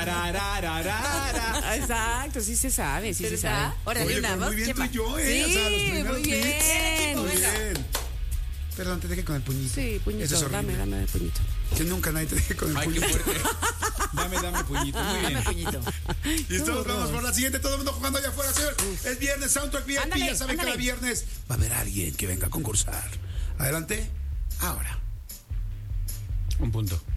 Exacto, sí se sabe, sí se sabe. Ahora, Oye, una pero voz. muy bien tú y yo, Sí, O sea, los primeros muy bien. beats. Muy bien. Perdón, te dejé con el puñito. Sí, puñito, Eso es horrible. dame el puñito. Que nunca nadie te deje con el Ay, qué puñito. fuerte. Dame puñito. Muy bien. Dame puñito. Y todos vamos por la siguiente, todo el mundo jugando allá afuera, señor. Es viernes, Soundtrack VIP, Ándale, ya saben, ándale. cada viernes va a haber alguien que venga a concursar. Adelante, ahora. Un punto.